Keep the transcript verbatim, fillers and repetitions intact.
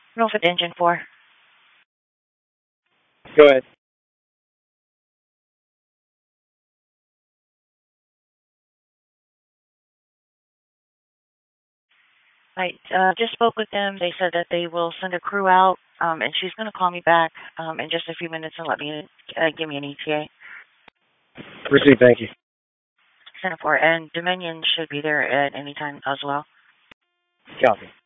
Norfolk Engine four. Go ahead. I uh, just spoke with them. They said that they will send a crew out, um, and she's going to call me back um, in just a few minutes and let me uh, give me an E T A. Received. Thank you. Center four, and Dominion should be there at any time as well. Copy.